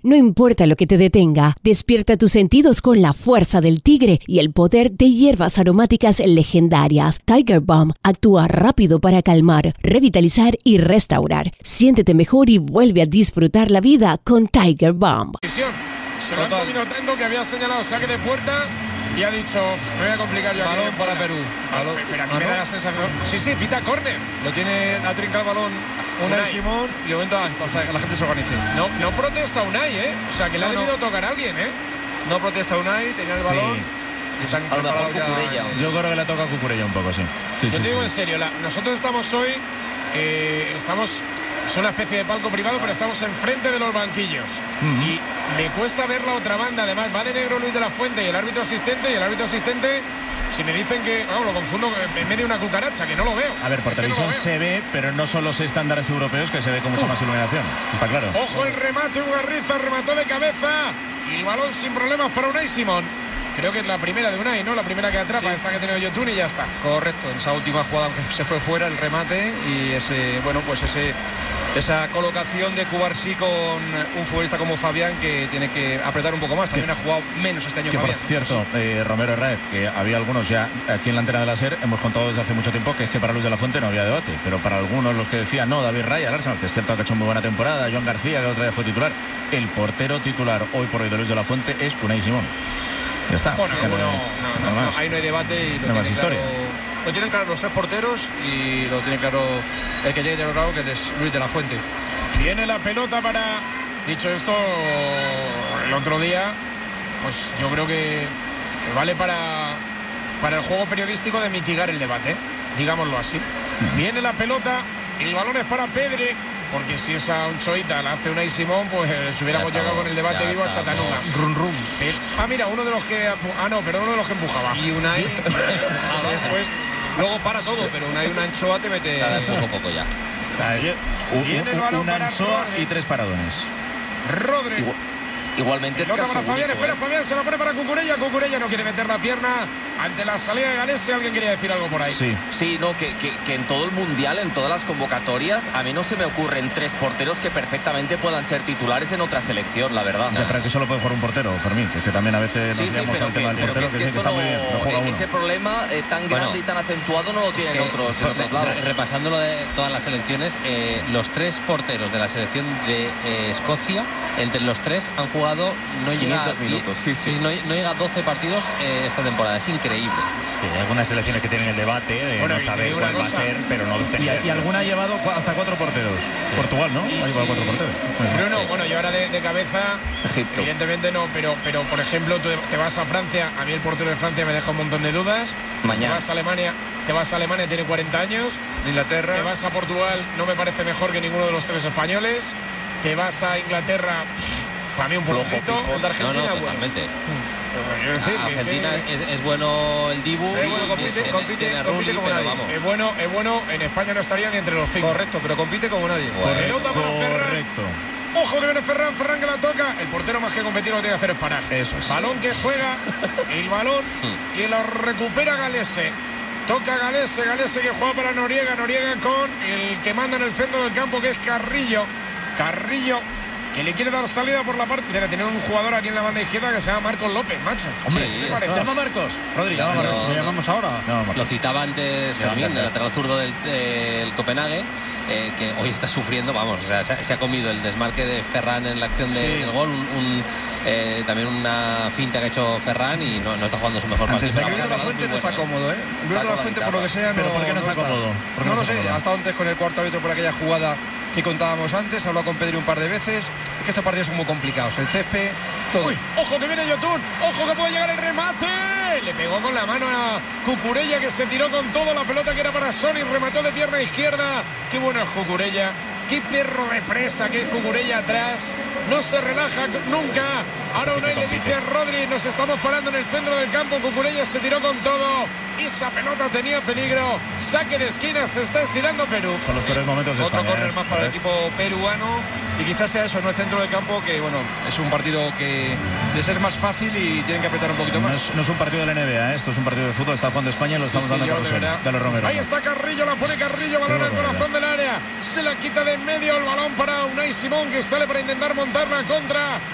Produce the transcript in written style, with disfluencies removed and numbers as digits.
No importa lo que te detenga, despierta tus sentidos con la fuerza del tigre y el poder de hierbas aromáticas legendarias. Tiger Balm actúa rápido para calmar, revitalizar y restaurar. Siéntete mejor y vuelve a disfrutar la vida con Tiger Balm. Se lo han comido tanto que había señalado saque de puerta y ha dicho, me voy a complicar yo. Balón para Perú. Pero a mí me da la sensación. Sí, pita córner. Lo tiene a trincar el balón Unai Simón y de momento hasta la gente se organice. No protesta Unai, O sea, que le ha debido tocar a alguien, No protesta Unai, tenía el balón. Y están a lo mejor Cucurella. Yo creo que le toca a Cucurella un poco, sí. Yo te digo en serio, nosotros estamos hoy, es una especie de palco privado, pero estamos enfrente de los banquillos. Y me cuesta ver la otra banda. Además, va de negro Luis de la Fuente y el árbitro asistente. Y el árbitro asistente, si me dicen que, lo confundo en medio de una cucaracha, que no lo veo. A ver, por televisión se ve, pero no son los estándares europeos que se ve con mucha más iluminación. Está claro. Ojo el remate, Ugarriza remató de cabeza. Y el balón sin problemas para Unai Simón. Creo que es la primera de Unai, ¿no? La primera que atrapa, esta que ha tenido Yotun y ya está. Correcto, en esa última jugada aunque se fue fuera el remate y esa colocación de Cubarsí con un futbolista como Fabián que tiene que apretar un poco más. También ha jugado menos este año que Fabián. Por cierto, Romero Herráez, que había algunos ya aquí en la antena de la SER, hemos contado desde hace mucho tiempo que es que para Luis de la Fuente no había debate, pero para algunos los que decían, no, David Raya, el Arsenal, que es cierto que ha hecho muy buena temporada, Joan García, que otra vez fue titular, el portero titular hoy por hoy de Luis de la Fuente es Unai Simón. Ya está. Bueno, ahí no hay debate y no más historia. Lo tienen claro los tres porteros y lo tiene claro el que tiene claro que es Luis de la Fuente. Viene la pelota para... Dicho esto, el otro día, pues yo creo que vale para el juego periodístico de mitigar el debate, digámoslo así. Viene la pelota, el balón es para Pedri, porque si esa Onchoita la hace Unai Simón, pues si hubiéramos llegado con el debate vivo a Chattanooga. Mira, uno de los que... uno de los que empujaba. Y Unai después luego para todo, pero Unai una anchoa te mete... poco ya. Viene el balón una para anchoa Rodri. Y 3 paradones. Rodri. Igualmente es Pelota caso para Fabián, único, espera Fabián, se la pone para Cucurella. Cucurella no quiere meter la pierna ante la salida de Galese. Alguien quería decir algo por ahí. Sí, no, que en todo el mundial, en todas las convocatorias, a mí no se me ocurren tres porteros que perfectamente puedan ser titulares en otra selección, la verdad. Pero que solo puede jugar un portero, Fermín, que es que también a veces nos liamos con el tema del portero, que está muy bien, pero juega uno. Ese problema tan grande y tan acentuado no lo tienen otros lados. Repasándolo de todas las selecciones, los tres porteros de la selección de Escocia, entre los tres han jugado 500 minutos, no llega a 12 partidos esta temporada, es increíble. Sí, hay algunas selecciones que tienen el debate de no saber cuál va a ser, pero no y alguna ha llevado hasta 4 porteros. Portugal, ¿no? Ha llevado 4 porteros. Bruno, yo ahora de cabeza, Egipto. Evidentemente no, pero por ejemplo, tú te vas a Francia, a mí el portero de Francia me deja un montón de dudas. Mañana. Te vas a Alemania, tiene 40 años. Inglaterra. Te vas a Portugal, no me parece mejor que ninguno de los 3 españoles. Te vas a Inglaterra, para mí un flojito. El de Argentina, totalmente. Argentina es bueno el Dibu. Compite como nadie. Es bueno, en España no estaría ni entre los 5. Correcto, pero compite como nadie. Pelota para Ferran. Ojo que viene Ferran que la toca. El portero más que competir lo que tiene que hacer es parar. Eso es. Balón que juega, el balón que lo recupera Galese. Toca Galese que juega para Noriega con el que manda en el centro del campo, que es Carrillo, que le quiere dar salida por la parte. Tiene tener un jugador aquí en la banda izquierda que se llama Marcos López, macho. Hombre, ¿qué te parece? ¿Llama Marcos? Rodri, llama Marcos. ¿Lo llamamos ahora? Lo citaba antes Fermín, el lateral zurdo del Copenhague, que hoy está sufriendo, vamos, o sea, se ha comido el desmarque de Ferran en la acción del gol, también una finta que ha hecho Ferran y no está jugando su mejor partido. Luis de la Fuente no está cómodo, Luis de la Fuente, por lo que sea, ¿Pero por qué no está cómodo? No lo sé, ha estado antes con el cuarto árbitro por aquella jugada que contábamos antes, ha hablado con Pedri un par de veces. Es que estos partidos son muy complicados, el césped, todo. Uy, ojo que viene Yotun, ojo que puede llegar el remate. Le pegó con la mano a Cucurella, que se tiró con todo la pelota que era para Sony, remató de pierna izquierda. Qué bueno es Cucurella, qué perro de presa que es Cucurella atrás, no se relaja nunca. Ahora Unai le dice a Rodri, nos estamos parando en el centro del campo. Cucurella se tiró con todo, esa pelota tenía peligro, saque de esquina, se está estirando Perú. Son los peores momentos de Otro España, córner más para el equipo peruano, y quizás sea eso, no el centro del campo, que bueno, es un partido que les es más fácil y tienen que apretar un poquito más. No es un partido de la NBA, esto es un partido de fútbol, está jugando España y lo estamos dando a Dale Romero. Ahí está Carrillo, la pone Carrillo, balón al corazón del área, se la quita de en medio, el balón para Unai Simón, que sale para intentar montar la contra.